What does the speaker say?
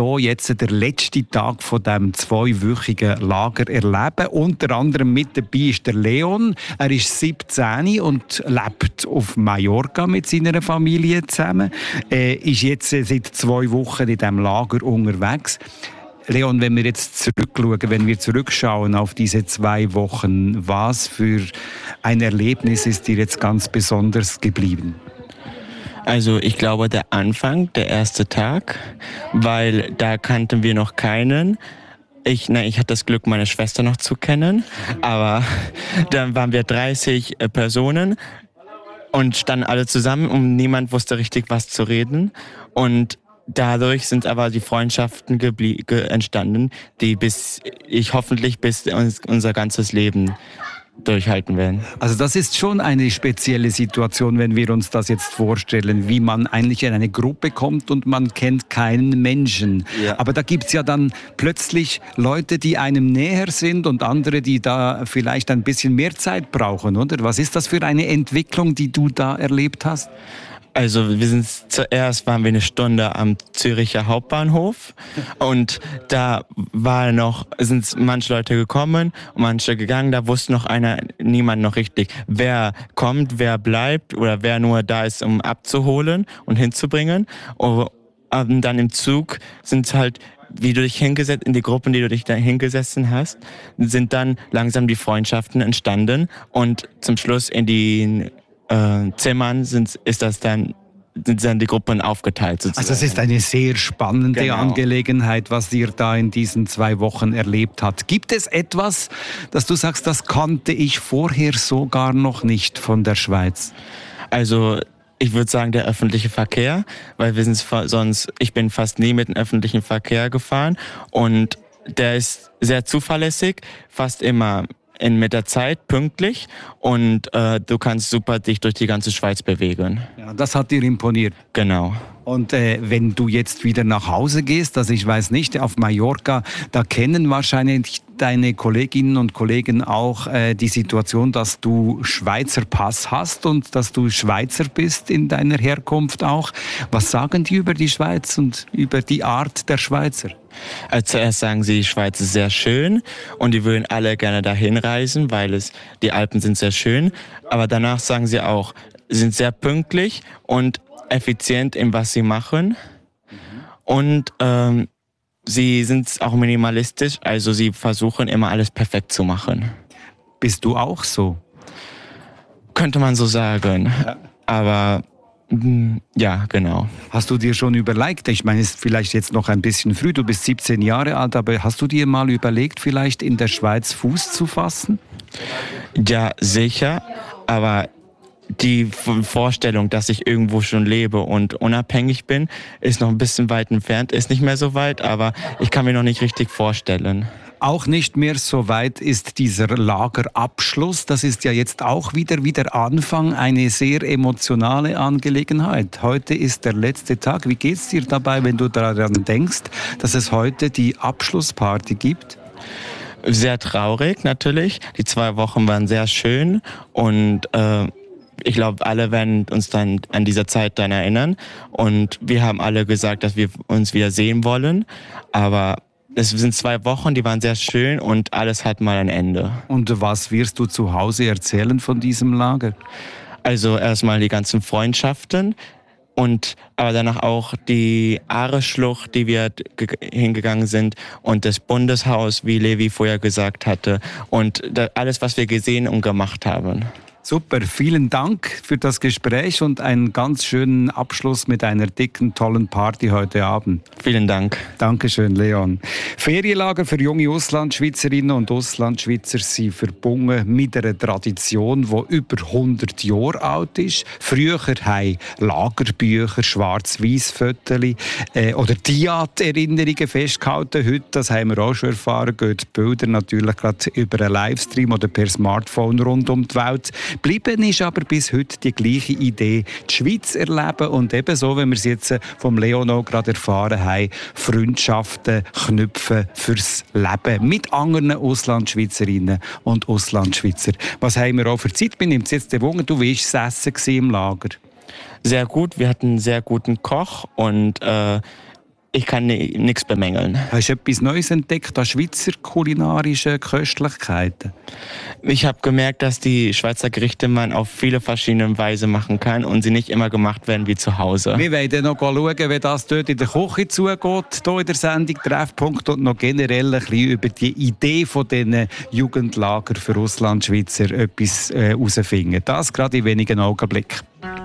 hier jetzt der letzte Tag von diesem 2-wöchigen Lager erleben. Unter anderem mit dabei ist der Leon. Er ist 17 und lebt auf Mallorca mit seiner Familie zusammen. Ist jetzt seit 2 Wochen in diesem Lager unterwegs. Leon, wenn wir jetzt zurückschauen, wenn wir zurückschauen auf diese 2 Wochen, was für ein Erlebnis ist dir jetzt ganz besonders geblieben? Also ich glaube der Anfang, der erste Tag, weil da kannten wir noch keinen. Ich hatte das Glück, meine Schwester noch zu kennen, aber dann waren wir 30 Personen und standen alle zusammen und niemand wusste richtig, was zu reden. Und dadurch sind aber die Freundschaften entstanden, die hoffentlich bis unser ganzes Leben durchhalten werden. Also das ist schon eine spezielle Situation, wenn wir uns das jetzt vorstellen, wie man eigentlich in eine Gruppe kommt und man kennt keinen Menschen. Ja. Aber da gibt es ja dann plötzlich Leute, die einem näher sind und andere, die da vielleicht ein bisschen mehr Zeit brauchen, oder? Was ist das für eine Entwicklung, die du da erlebt hast? Also waren wir eine Stunde am Züricher Hauptbahnhof und da sind manche Leute gekommen und manche gegangen, da wusste niemand noch richtig, wer kommt, wer bleibt oder wer nur da ist, um abzuholen und hinzubringen. Und dann im Zug sind halt, wie du dich hingesetzt, in die Gruppen, die du dich da hingesessen hast, sind dann langsam die Freundschaften entstanden und zum Schluss in den Zimmern sind dann die Gruppen aufgeteilt sozusagen. Also es ist eine sehr spannende Angelegenheit, was ihr da in diesen 2 Wochen erlebt habt. Gibt es etwas, dass du sagst, das kannte ich vorher sogar noch nicht von der Schweiz? Also ich würde sagen, der öffentliche Verkehr, weil ich bin fast nie mit dem öffentlichen Verkehr gefahren und der ist sehr zuverlässig, fast immer mit der Zeit pünktlich und du kannst super dich durch die ganze Schweiz bewegen. Ja, das hat dir imponiert. Genau. Und wenn du jetzt wieder nach Hause gehst, also ich weiß nicht, auf Mallorca, da kennen wahrscheinlich deine Kolleginnen und Kollegen auch die Situation, dass du Schweizer Pass hast und dass du Schweizer bist in deiner Herkunft auch. Was sagen die über die Schweiz und über die Art der Schweizer? Also zuerst sagen sie, die Schweiz ist sehr schön und die würden alle gerne dahin reisen, weil die Alpen sind sehr schön. Aber danach sagen sie auch, sie sind sehr pünktlich und effizient in was sie machen. Und sie sind auch minimalistisch, also sie versuchen immer alles perfekt zu machen. Bist du auch so? Könnte man so sagen. Ja. Aber ja, genau. Hast du dir schon überlegt, ich meine, es ist vielleicht jetzt noch ein bisschen früh, du bist 17 Jahre alt, aber hast du dir mal überlegt, vielleicht in der Schweiz Fuß zu fassen? Ja, sicher, aber die Vorstellung, dass ich irgendwo schon lebe und unabhängig bin, ist noch ein bisschen weit entfernt, ist nicht mehr so weit, aber ich kann mir noch nicht richtig vorstellen. Auch nicht mehr so weit ist dieser Lagerabschluss. Das ist ja jetzt auch wieder Anfang, eine sehr emotionale Angelegenheit. Heute ist der letzte Tag. Wie geht's dir dabei, wenn du daran denkst, dass es heute die Abschlussparty gibt? Sehr traurig natürlich. Die 2 Wochen waren sehr schön und ich glaube, alle werden uns dann an dieser Zeit dann erinnern. Und wir haben alle gesagt, dass wir uns wieder sehen wollen. Aber es sind 2 Wochen, die waren sehr schön und alles hat mal ein Ende. Und was wirst du zu Hause erzählen von diesem Lager? Also erstmal die ganzen Freundschaften aber danach auch die Aare-Schlucht, die wir hingegangen sind und das Bundeshaus, wie Levi vorher gesagt hatte und alles, was wir gesehen und gemacht haben. Super, vielen Dank für das Gespräch und einen ganz schönen Abschluss mit einer dicken, tollen Party heute Abend. Vielen Dank. Dankeschön, Leon. Ferienlager für junge Auslandschweizerinnen und Auslandschweizer sind verbunden mit einer Tradition, die über 100 Jahre alt ist. Früher haben Lagerbücher, Schwarz-Weiß-Fotos oder Diat-Erinnerungen festgehalten. Heute, das haben wir auch schon erfahren, gehen die Bilder natürlich gerade über einen Livestream oder per Smartphone rund um die Welt. Bleiben ist aber bis heute die gleiche Idee, die Schweiz erleben und ebenso, wenn wir es jetzt vom Leon auch gerade erfahren haben, Freundschaften knüpfen fürs Leben mit anderen Auslandschweizerinnen und Auslandschweizer. Was haben wir auch für Zeit? Mir nimmt es jetzt den Wunder, du warst essen im Lager. Sehr gut, wir hatten einen sehr guten Koch und ich kann nichts bemängeln. Hast du etwas Neues entdeckt an Schweizer kulinarischen Köstlichkeiten? Ich habe gemerkt, dass die Schweizer Gerichte man auf viele verschiedene Weise machen kann und sie nicht immer gemacht werden wie zu Hause. Wir wollen noch schauen, wie das dort in der Küche zugeht, hier in der Sendung Treffpunkt, und noch generell ein bisschen über die Idee von diesen Jugendlager für Auslandschweizer etwas herausfinden. Das gerade in wenigen Augenblicken.